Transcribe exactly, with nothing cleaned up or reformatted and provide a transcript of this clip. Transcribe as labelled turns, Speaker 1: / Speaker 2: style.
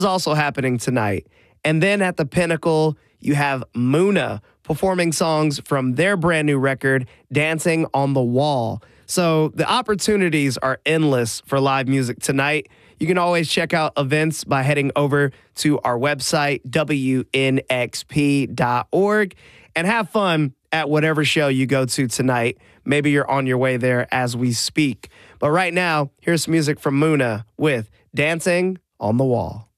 Speaker 1: is also happening tonight. And then at the Pinnacle, you have Muna performing songs from their brand new record, Dancing on the Wall. So the opportunities are endless for live music tonight. You can always check out events by heading over to our website, W N X P dot org, and have fun at whatever show you go to tonight. Maybe you're on your way there as we speak. But right now, here's some music from Muna with Dancing on the Wall.